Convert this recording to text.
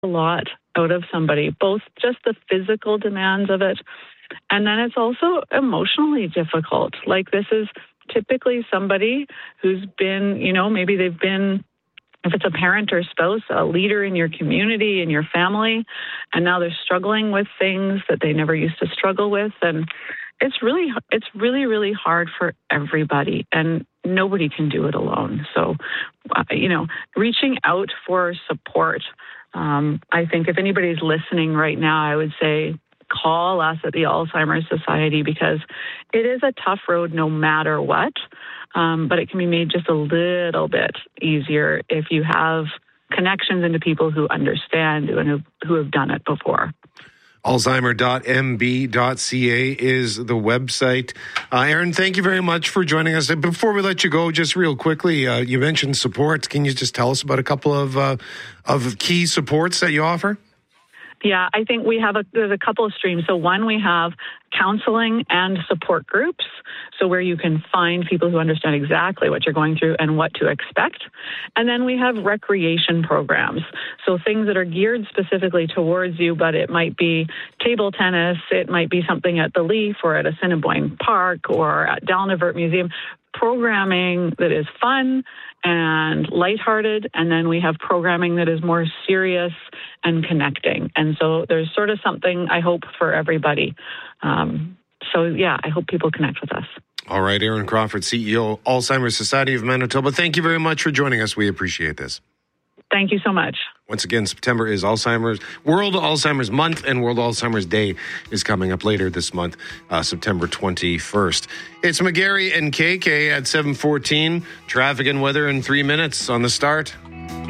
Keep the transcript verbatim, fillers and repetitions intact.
a lot out of somebody, both just the physical demands of it, and then it's also emotionally difficult. Like, this is typically somebody who's been, you know, maybe they've been, if it's a parent or spouse, a leader in your community, in your family, and now they're struggling with things that they never used to struggle with. And it's really, it's really, really hard for everybody, and nobody can do it alone. So, uh, you know, reaching out for support. Um, I think if anybody's listening right now, I would say call us at the Alzheimer's Society, because it is a tough road no matter what, um, but it can be made just a little bit easier if you have connections into people who understand and who, who have done it before. Alzheimer dot m b dot c a is the website. Uh, Erin, thank you very much for joining us. Before we let you go, just real quickly, uh, you mentioned support. Can you just tell us about a couple of uh, of key supports that you offer? Yeah, I think we have a, there's a couple of streams. So one, we have counseling and support groups. So where you can find people who understand exactly what you're going through and what to expect. And then we have recreation programs. So things that are geared specifically towards you, but it might be table tennis, it might be something at the Leaf or at Assiniboine Park or at Dalnavert Museum. Programming that is fun and lighthearted, and then we have programming that is more serious and connecting. And so there's sort of something, I hope, for everybody. Um, so, yeah, I hope people connect with us. All right, Erin Crawford, C E O, Alzheimer's Society of Manitoba. Thank you very much for joining us. We appreciate this. Thank you so much. Once again, September is Alzheimer's World Alzheimer's Month, and World Alzheimer's Day is coming up later this month, uh, September twenty-first. It's McGarry and K K at seven fourteen. Traffic and weather in three minutes on the start.